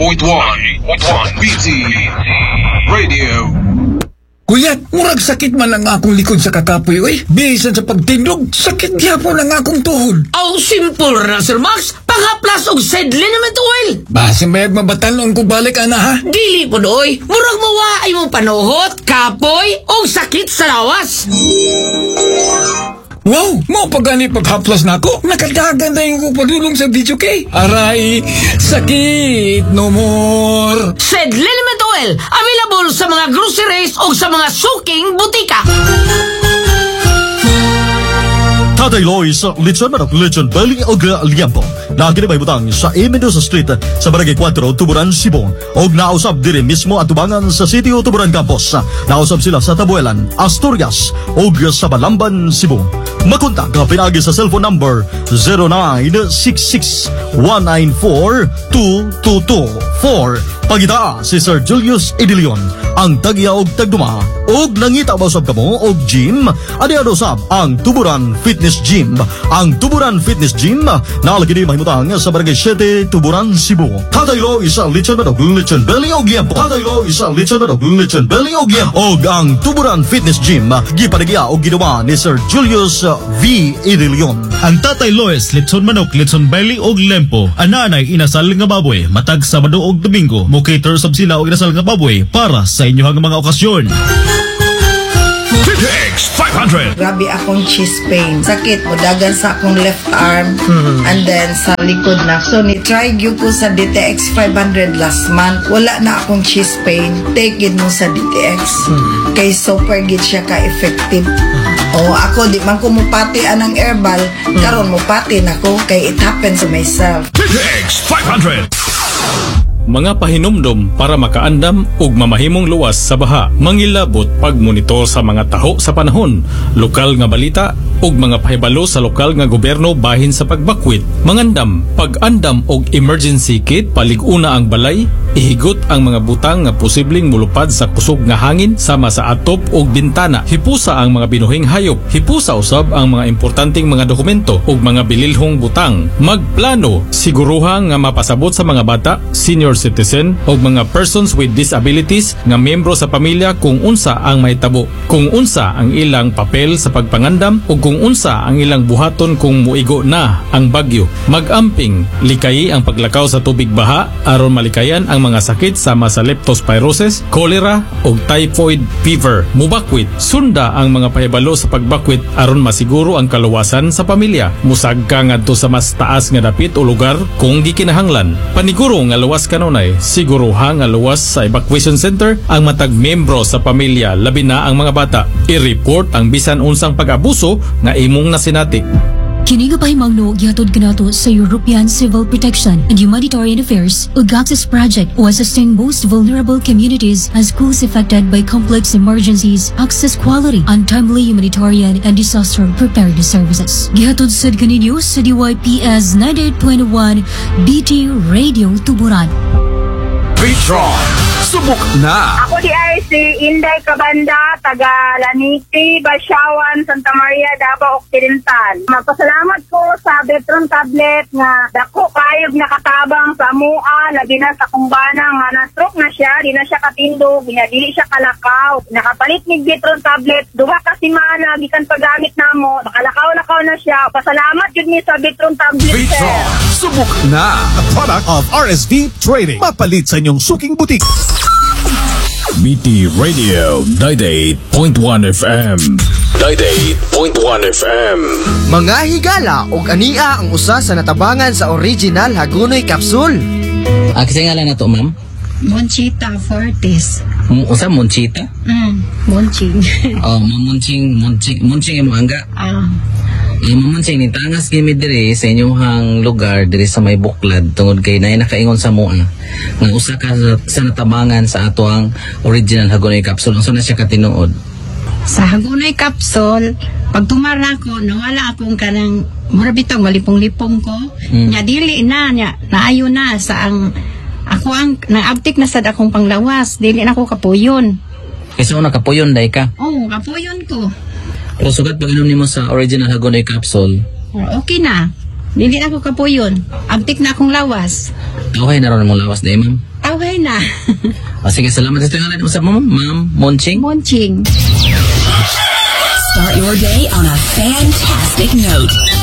BT Radio. Kuya, murag sakit man ang akong likod sa kakapoy, oy. Bisan sa pagtindog, sakit gyapon ang akong tuhod. Ang simple na, Sir Max. Pangaplas og liniment oil. Basin bayag mabatalon ko balik, ana, ha? Dili po doy. Murag mawaay mong panuhot, kapoy, o sakit sa lawas. Wow, mo pagani paghaplas na ako. Nakadagan na yung padulong sa video kay. Aray, sakit no more. Liniment oil, available sa mga groceries o sa mga suking butika. Tatay Lois, Lechon Manok, Lechon Belly o Liampo. Lagi na may butang sa Mendoza Street sa Barangay 4, Tuburan, Cebu. O nausap din mismo at tubangan sa City o Tuburan Campus. Nausap sila sa Tabuelan, Asturias o sa Balamban, Cebu. Makontak ka pinagi sa cellphone number 0966-194-2224. Pagita si Sir Julius Edilion, ang tagya og tagduma og nangita ba usab kamo og gym. Adi usab ang Tuburan Fitness Gym. Ang Tuburan Fitness Gym nalagi ni mahimutang sa Barangay 7, Tuburan, Cebu. Tataylo isa lechon manok, lechon belly og liampo. Tataylo isa lechon manok, lechon belly og liampo. Og ang Tuburan Fitness Gym gipanagya og ginawa ni Sir Julius V. Edilion. Ang Tatay Lois, lechon manok, lechon belly og lempo. Ananay inasal nga baboy matag Sabado og Domingo. Mo-cater sab sila og inasal nga baboy para sa inyong mga okasyon. DTX 500. Grabe akong chest pain. Sakit mo dagan sa akong left arm and then sa likod na. So ni-try gyud ko sa DTX 500 last month. Wala na akong chest pain. Take it mo sa DTX. Kay super gid siya ka-effective. Oh, ako di man ko mupati anang herbal. Karon mupati nako kay it happens to myself. DTX 500. Mga pahinumdom para makaandam ug mamahimong luwas sa baha, mangilabot pagmonitor sa mga taho sa panahon, lokal nga balita ug mga pahibalo sa lokal nga gobyerno bahin sa pagbakwit, mangandam, pag-andam og emergency kit, palig-una ang balay, ihigot ang mga butang nga posibleng mulupad sa kusog nga hangin sama sa atop ug bintana, hipusa ang mga binuhing hayop, hipusa usab ang mga importanteng mga dokumento ug mga bililhong butang, magplano, siguruha nga mapasabot sa mga bata, senior citizen o mga persons with disabilities nga miyembro sa pamilya kung unsa ang mahitabo, kung unsa ang ilang papel sa pagpangandam o kung unsa ang ilang buhaton kung muigo na ang bagyo. Mag-amping, likayi ang paglakaw sa tubig baha aron malikayan ang mga sakit sama sa leptospirosis, cholera o typhoid fever. Mubakwit, sunda ang mga pahibalo sa pagbakwit aron masiguro ang kaluwasan sa pamilya. Musagka ngadto sa mas taas nga dapit o lugar kung gikinahanglan. Paniguro nga luwas kanunay, siguruha nga luwas sa evacuation center ang matag membro sa pamilya, labi na ang mga bata. I-report ang bisan unsang pag-abuso nga imong nasinati. Kini nga pahimangno gihatod kanato sa European Civil Protection and Humanitarian Affairs ug Access Project o assisting most vulnerable communities and schools affected by complex emergencies, access quality, untimely humanitarian and disaster preparedness services. Gihatod sad kaninyo sa DYPS 98.1 BT Radio Tuburan. Vitron, subok na. Ako di ay si Inday Cabanda, taga Laniki, Basyawan, Santa Maria, Davao Occidental. Magpasalamat ko sa Betron tablet nga dako kayog nakatabang sa mua, labi na sa kumbana nga na-stroke na siya, di na siya katindog, dili siya kalakaw. Nakapalit ni Betron tablet, duha ka semana gikan paggamit namo, nakalakaw-lakaw na siya. Pasalamat yun ni sa Betron tablet. Vitron, subok na. A product of RSV Trading. Mapalit sa inyong suking butik. BT Radio 98.1 FM. 98.1 FM. Mga higala og ania ang usa sa natabangan sa original Hagonoy Capsule. Kasi nga lang na to, ma'am? Monchita Fortis. Usa Monchita? Monching. Oh, Monching imo angga. Mamunching ni tangas gimi diri sa inyong lugar diri sa may buklad tungod kay nay nakaingon sa mua nga usa ka sa natabangan sa ato ang original Hagonoy Capsule. Unsa na siya katinuod? Sa Hagonoy Capsule, pag tumara ko, nawala akong kanang mura bitong malipong-lipong ko. Nya dili na nya naayo na sa ang ako ang naabtik na sad akong panglawas. Dili na ako kapuyon. Kasi una kapuyon day ka? Oo, kapuyon ko. Pero sugat pag-inom nimo sa original Hagonoy Capsule, okay na. Dili na ako kapuyon. Abtik na akong lawas. Okay na ron mong lawas day, ma'am. Okay na. Sige, salamat sa tingala sa ma'am. Ma'am Monching. Monching. Start your day on a fantastic note.